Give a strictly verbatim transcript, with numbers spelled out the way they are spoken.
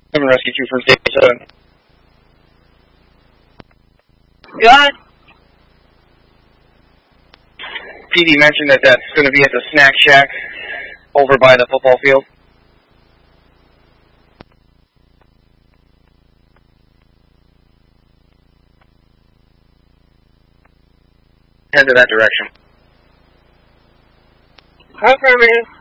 I'm going to rescue two from station seven. Go ahead. P D mentioned that that's going to be at the snack shack over by the football field. Head to that direction. Affirmative.